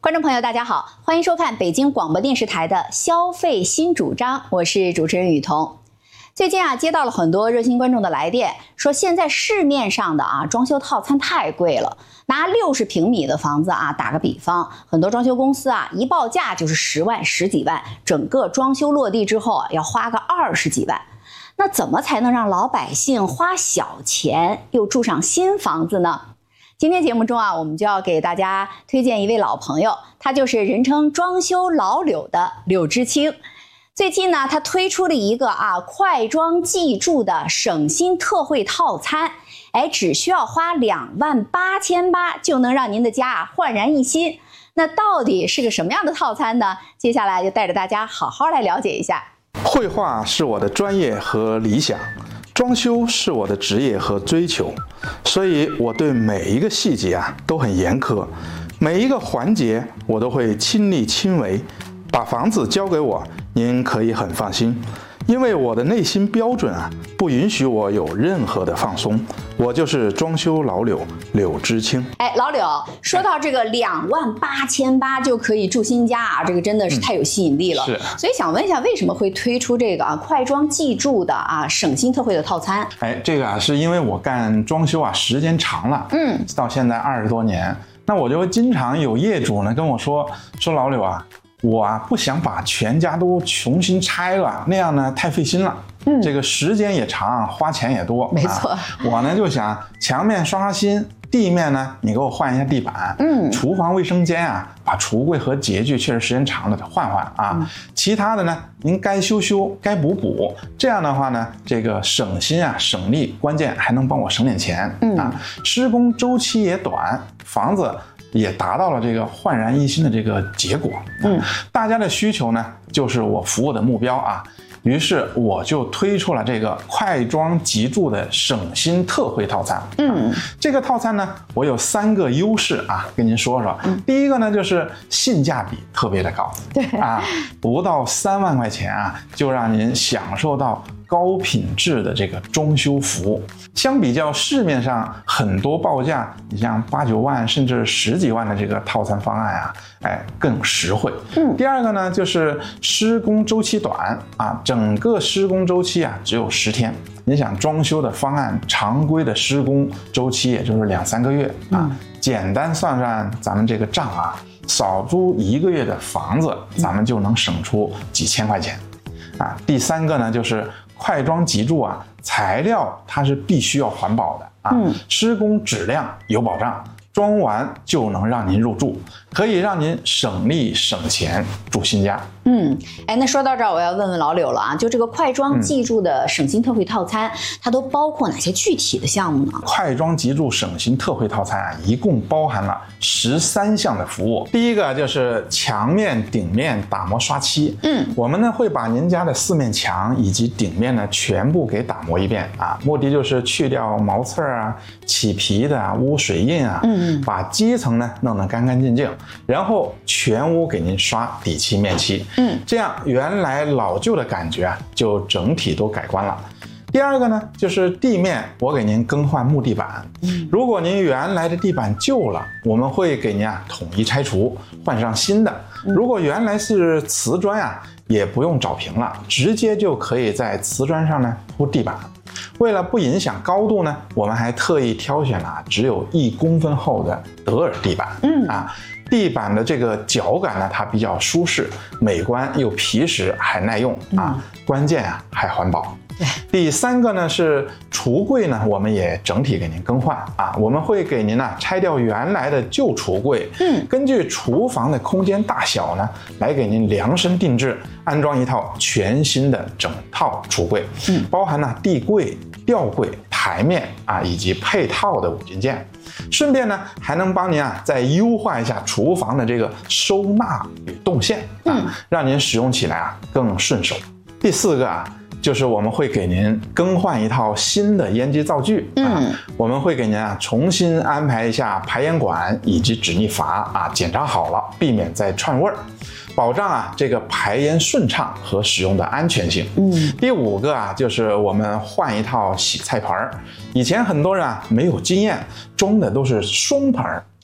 观众朋友大家好，欢迎收看北京广播电视台的消费新主张，我是主持人雨桐。最近接到了很多热心观众的来电，说现在市面上的装修套餐太贵了。拿60平米的房子打个比方，很多装修公司一报价就是10万、10几万，整个装修落地之后要花个20几万。那怎么才能让老百姓花小钱又住上新房子呢？今天节目中我们就要给大家推荐一位老朋友，他就是人称装修老柳的柳知青。最近呢，他推出了一个快装即住的省心特惠套餐，只需要花28800就能让您的家焕然一新。那到底是个什么样的套餐呢？接下来就带着大家好好来了解一下。 绘画是我的专业和理想，装修是我的职业和追求，所以我对每一个细节都很严苛，每一个环节我都会亲力亲为。把房子交给我，您可以很放心，因为我的内心标准不允许我有任何的放松。我就是装修老柳，柳知青。 老柳，说到这个28800就可以住新家这个真的是太有吸引力了。 是， 所以想问一下，为什么会推出这个快装即住的省心特惠的套餐？ 这个是因为我干装修时间长了，到现在20多年，那我就经常有业主呢跟我说老柳我不想把全家都重新拆了，那样呢太费心了，这个时间也长，花钱也多。 没错， 我呢就想墙面刷新，地面呢你给我换一下地板，厨房卫生间把橱柜和洁具确实时间长了换其他的呢您该修修该补补，这样的话呢这个省心省力，关键还能帮我省点钱施工周期也短，房子也达到了这个焕然一新的这个结果。大家的需求呢就是我服务的目标于是我就推出了这个快装即住的省心特惠套餐。这个套餐呢我有3个优势跟您说说。第一个呢就是性价比特别的高， 对不到3万块钱就让您享受到高品质的这个装修服务。相比较市面上很多报价，你像8、9万甚至10几万的这个套餐方案更实惠。第二个呢就是施工周期短整个施工周期只有10天。你想装修的方案常规的施工周期也就是2、3个月简单算算咱们这个账少租1个月的房子，咱们就能省出几千块钱第三个呢就是快装即住材料它是必须要环保的施工质量有保障，装完就能让您入住，可以让您省力省钱住新家。 那说到这儿，我要问问老柳了就这个快装即住的省心特惠套餐，它都包括哪些具体的项目呢？ 快装即住省心特惠套餐一共包含了13项的服务。第一个就是墙面、顶面打磨刷漆。我们呢会把您家的4面墙以及顶面呢全部给打磨一遍目的就是去掉毛刺起皮的污水印把基层呢弄得干干净净，然后全屋给您刷底漆面漆。这样原来老旧的感觉就整体都改观了。第二个呢就是地面，我给您更换木地板。如果您原来的地板旧了，我们会给您统一拆除，换上新的。如果原来是瓷砖也不用找平了，直接就可以在瓷砖上呢铺地板。为了不影响高度呢，我们还特意挑选了只有1公分厚的德尔地板。地板的这个脚感呢它比较舒适，美观又皮实还耐用关键还环保。第3个呢是橱柜呢，我们也整体给您更换我们会给您拆掉原来的旧橱柜，根据厨房的空间大小呢来给您量身定制，安装一套全新的整套橱柜，包含地柜、吊柜、台面以及配套的5金件。顺便呢还能帮您再优化一下厨房的这个收纳与动线让您使用起来更顺手。第4个就是我们会给您更换一套新的烟机灶具我们会给您重新安排一下排烟管以及止逆阀检查好了，避免再串味儿，保障这个排烟顺畅和使用的安全性。第5个就是我们换一套洗菜盆。以前很多人没有经验，装的都是双盆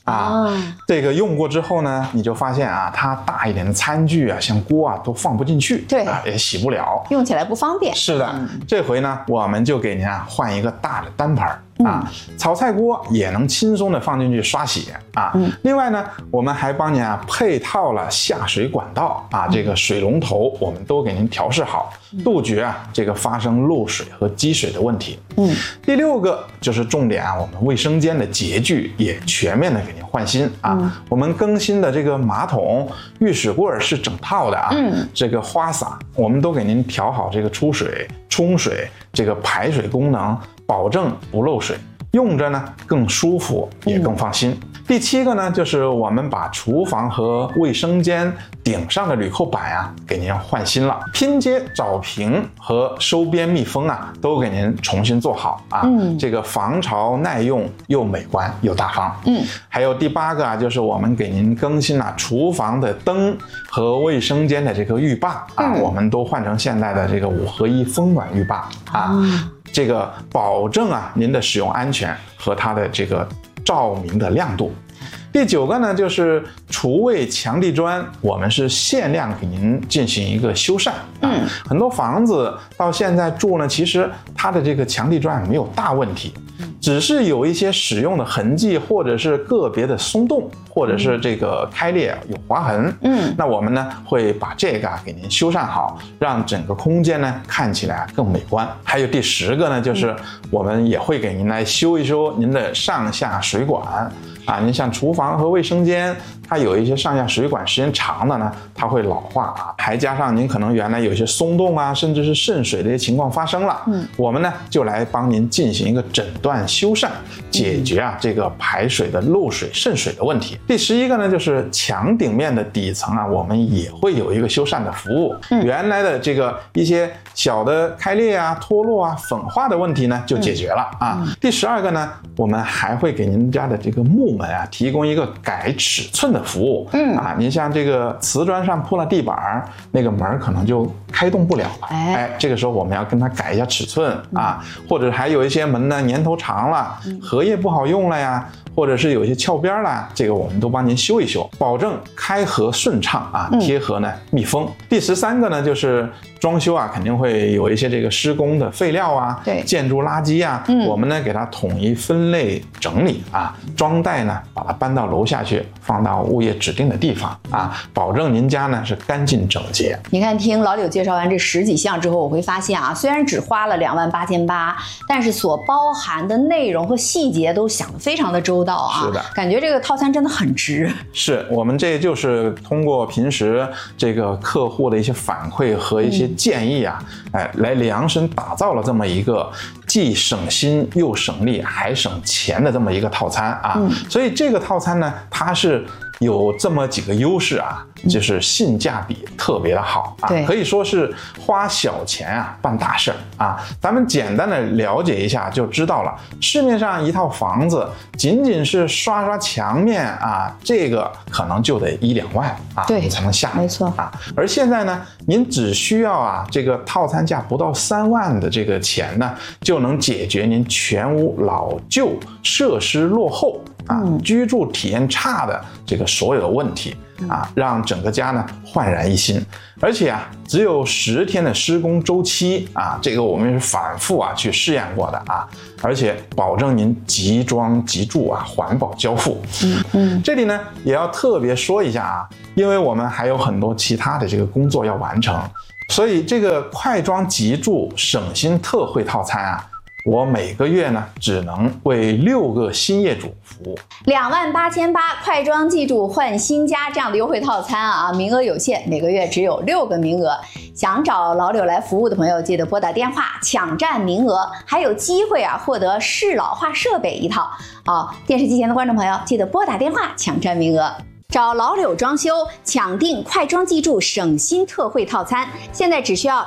这个用过之后呢，你就发现啊，它大一点的餐具啊，像锅啊，都放不进去， 对， 也洗不了， 用起来不方便。 是的，这回呢，我们就给您啊换一个大的单盘炒菜锅也能轻松的放进去刷洗另外呢，我们还帮您配套了下水管道这个水龙头我们都给您调试好，杜绝这个发生漏水和积水的问题。第6个就是重点我们卫生间的洁具也全面的给您换新我们更新的这个马桶、浴室柜是整套的这个花洒我们都给您调好这个出水、冲水、这个排水功能，保证不漏水，用着呢更舒服也更放心。第7个呢，就是我们把厨房和卫生间顶上的铝扣板给您换新了，拼接找平和收边密封都给您重新做好这个防潮耐用又美观又大方。还有第8个就是我们给您更新了厨房的灯和卫生间的这个浴霸我们都换成现在的这个5合1风暖浴霸这个保证您的使用安全和它的这个照明的亮度。第9个呢，就是厨卫墙地砖，我们是限量给您进行一个修缮很多房子到现在住呢，其实它的这个墙地砖没有大问题，只是有一些使用的痕迹，或者是个别的松动，或者是这个开裂有划痕那我们呢会把这个给您修缮好，让整个空间呢看起来更美观。还有第10个呢，就是我们也会给您来修一修您的上下水管您像厨房和卫生间，它有一些上下水管时间长的呢，它会老化还加上您可能原来有一些松动甚至是渗水的一些情况发生了我们呢就来帮您进行一个诊断修缮，解决这个排水的漏水渗水的问题。第11个呢，就是墙顶面的底层我们也会有一个修缮的服务原来的这个一些小的开裂脱落粉化的问题呢就解决了第12个呢，我们还会给您家的这个木门提供一个改尺寸的服务您像这个瓷砖上铺了地板，那个门可能就开动不了了这个时候我们要跟它改一下尺寸或者还有一些门呢年头长了荷叶不好用了呀，或者是有一些翘边了，这个我们都帮您修一修，保证开合顺畅贴合呢密封。第13个呢，就是装修肯定会有一些这个施工的废料对， 建筑垃圾我们呢给它统一分类整理装袋呢把它搬到楼下去，放到物业指定的地方保证您家呢是干净整洁。 你看，听老柳介绍完这10几项之后，我会发现虽然只花了28800，但是所包含的内容和细节都想得非常的周到是的， 感觉这个套餐真的很值。 是我们这就是通过平时这个客户的一些反馈和一些建议来量身打造了这么一个既省心又省力还省钱的这么一个套餐所以这个套餐呢，它是有这么几个优势就是性价比特别的好可以说是花小钱办大事咱们简单的了解一下就知道了，市面上一套房子仅仅是刷墙面这个可能就得1-2万你才能下没错而现在呢，您只需要这个套餐价不到3万的这个钱呢，就能解决您全屋老旧设施落后居住体验差的这个所有的问题让整个家呢焕然一新。而且只有10天的施工周期这个我们是反复去试验过的而且保证您即装即住环保交付。这里呢也要特别说一下因为我们还有很多其他的这个工作要完成，所以这个快装即住省心特惠套餐我每个月呢只能为6个新业主服务。 28800快装即住换新家这样的优惠套餐名额有限，每个月只有6个名额。想找老柳来服务的朋友，记得拨打电话抢占名额，还有机会获得适老化设备一套。电视机前的观众朋友，记得拨打电话抢占名额。找老柳装修抢订快装即住省心特惠套餐，现在只需要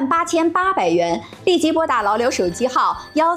28800元，立即拨打老柳手机号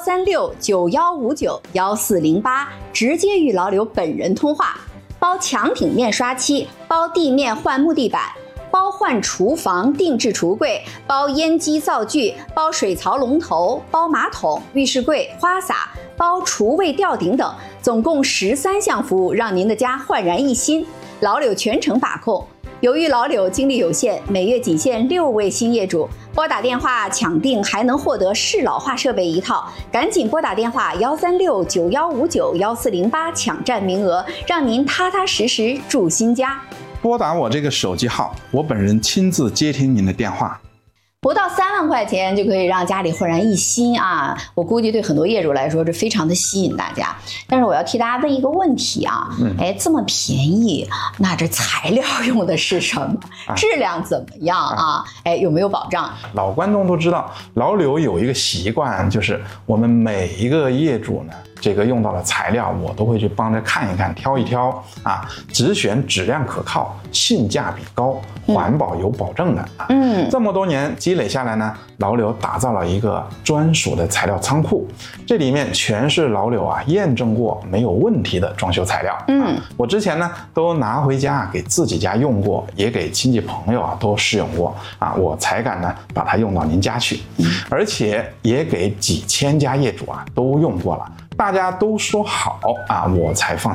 13691591408，直接与老柳本人通话，包墙顶面刷漆，包地面换木地板， 包换厨房、定制橱柜、包烟机灶具、包水槽龙头、包马桶、浴室柜、花洒、包厨卫吊顶等，总共13项服务，让您的家焕然一新。老柳全程把控。由于老柳精力有限，每月仅限6位新业主，拨打电话抢订还能获得适老化设备1套，赶紧拨打电话13691591408抢占名额，让您踏踏实实住新家。 拨打我这个手机号，我本人亲自接听您的电话。 不到3万块钱就可以让家里焕然一新啊！我估计对很多业主来说，这非常的吸引大家。但是我要替大家问一个问题啊，这么便宜，那这材料用的是什么？质量怎么样啊？有没有保障？ 老观众都知道，老柳有一个习惯，就是我们每一个业主呢，这个用到的材料，我都会去帮着看一看、挑一挑啊，只选质量可靠、性价比高、环保有保证的啊。这么多年积累下来呢，老柳打造了一个专属的材料仓库，这里面全是老柳验证过没有问题的装修材料。我之前呢都拿回家给自己家用过，也给亲戚朋友都试用过啊，我才敢呢把它用到您家去，而且也给几千家业主都用过了，大家都说好啊，我才放